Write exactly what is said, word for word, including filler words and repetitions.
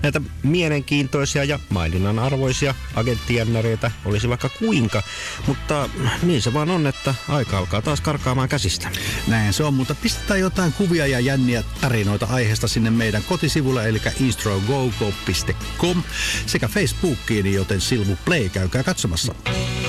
Näitä mielenkiintoisia ja maininnan arvoisia agenttijännäreitä olisi vaikka kuinka, mutta niin se vaan on, että aika alkaa taas karkaamaan käsistä. Näin se on, mutta pistetään jotain kuvia ja jänniä tarinoita aiheesta sinne meidän kotisivulle, eli instrogogo piste com sekä Facebookiin, joten Silmu Play, käykää katsomassa.